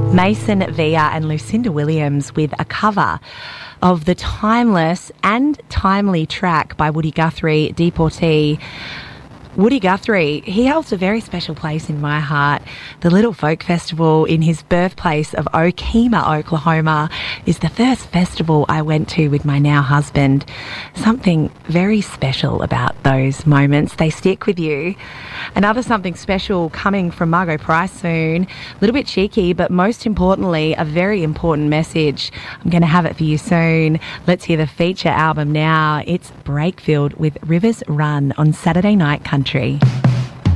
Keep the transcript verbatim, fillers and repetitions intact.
Mason Villa and Lucinda Williams with a cover of the timeless and timely track by Woody Guthrie, Deportee. Woody Guthrie, he holds a very special place in my heart. The Little Folk Festival in his birthplace of Okemah, Oklahoma, is the first festival I went to with my now husband. Something very special about those moments. They stick with you. Another something special coming from Margot Price soon. A little bit cheeky, but most importantly, a very important message. I'm going to have it for you soon. Let's hear the feature album now. It's Breakfield with Rivers Run on Saturday Night Country.